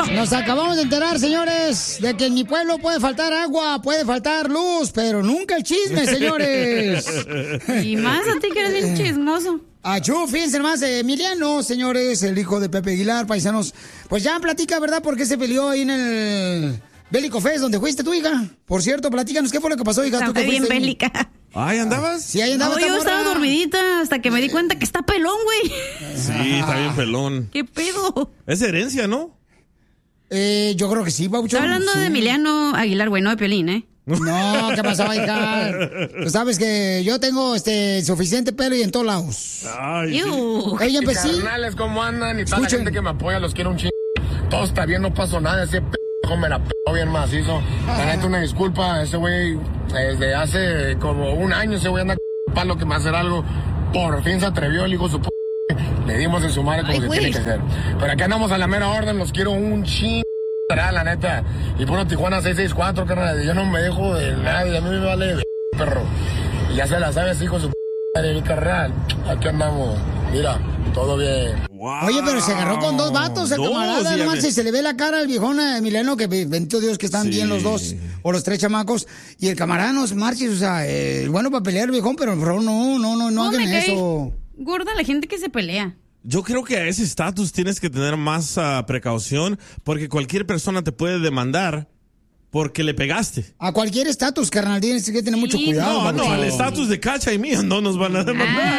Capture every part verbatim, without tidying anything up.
Nos acabamos de enterar, señores, de que en mi pueblo puede faltar agua, puede faltar luz, pero nunca el chisme, señores. Y más a ti que eres bien chismoso. Achú, fíjense más, Emiliano, señores, el hijo de Pepe Aguilar, paisanos. Pues ya platica, ¿verdad? ¿Por qué se peleó ahí en el Bélico Fest, donde fuiste tú, hija? Por cierto, platícanos, ¿qué fue lo que pasó, hija? Está ¿Tú que bien fuiste ahí? bélica. Ay, ¿andabas? Sí, ahí andaba. No, yo estaba dormidita hasta que me di cuenta que está pelón, güey. Sí, está bien pelón. ¿Qué pedo? Es herencia, ¿no? Eh, yo creo que sí, Paucho. Está hablando sí. de Emiliano Aguilar, güey, no de Piolín, ¿eh? No, ¿qué pasó, hija? Tú sabes que yo tengo este suficiente pelo y en todos lados. Ay, sí. Ella empecé. Carnales, ¿cómo andan? Y toda la gente que me apoya, los quiero un chingo. Todo está bien, no pasó nada. Ese p*** me la p*** bien macizo. La neta, una disculpa. Ese güey, desde hace como un año, ese güey anda c*** palo que me va a hacer algo. Por fin se atrevió el hijo de su p***. Le dimos en su madre como Ay, se güey. tiene que hacer. Pero aquí andamos a la mera orden, los quiero un chingo. La neta. Y puro Tijuana seis seis cuatro, carnal. Yo no me dejo de nadie. A mí me vale, perro. Y ya se la sabes, hijo de su p***, mi carnal. Aquí andamos. Mira, todo bien. Wow. Oye, pero se agarró con dos vatos, el Dos, camarada. ya No me- manches, se le ve la cara al viejón eh, Emiliano, que bendito Dios que están Sí. bien los dos, o los tres chamacos. Y el camarada no se marches, o sea, eh, bueno para pelear, viejón, pero por favor, no, no, no, no No, hagan me cae eso. gorda la gente que se pelea. Yo creo que a ese estatus tienes que tener más ah, precaución porque cualquier persona te puede demandar porque le pegaste. A cualquier estatus, carnal, tienes que tener mucho Sí, cuidado. No, papuchón. no, al estatus de Cacha y mío no nos van a demandar.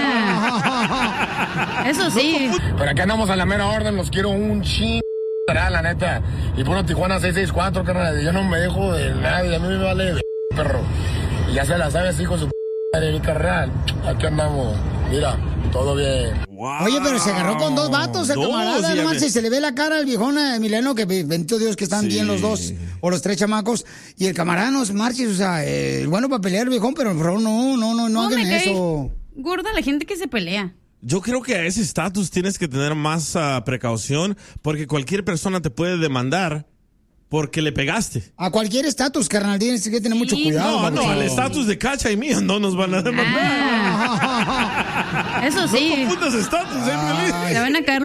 Ah, eso sí. Pero aquí andamos a la mera orden, los quiero un chingo. La neta. Y puro Tijuana seis seis cuatro, carnal. Yo no me dejo de nadie. A mí me vale, perro. Y ya se la sabes, hijo de su p, mi carnal. Aquí andamos. Mira, todo bien. Wow. Oye, pero se agarró con dos vatos, el Dos, camarada, ya no me- manches, se le ve la cara al viejón eh, Emiliano, que bendito Dios que están Sí. bien los dos, o los tres chamacos. Y el camarada no se marches, o sea, eh, bueno para pelear, viejón, pero por favor, no, no, no, no No, hagan me cae eso. gorda la gente que se pelea. Yo creo que a ese estatus tienes que tener más ah, precaución porque cualquier persona te puede demandar porque le pegaste. A cualquier estatus, carnal, tienes que tener mucho Sí, cuidado. No, no, papuchón. al estatus de Cacha y mío no nos van a demandar. Ah, eso No sí. confundas estatus, eh, Piolín. Se van a caer